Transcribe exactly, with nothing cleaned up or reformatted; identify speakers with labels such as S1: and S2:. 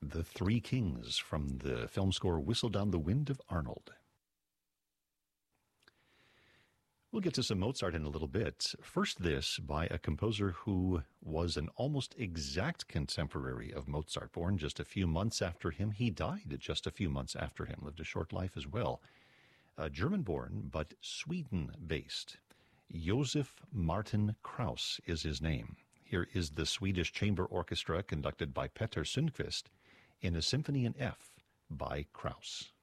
S1: The Three Kings from the film score Whistle Down the Wind of Arnold. We'll get to some Mozart in a little bit. First, this by a composer who was an almost exact contemporary of Mozart, born just a few months after him. He died just a few months after him, lived a short life as well. Uh, German-born, but Sweden-based. Josef Martin Krauss is his name. Here is the Swedish Chamber Orchestra conducted by Petter Sundqvist in a Symphony in F by Krauss.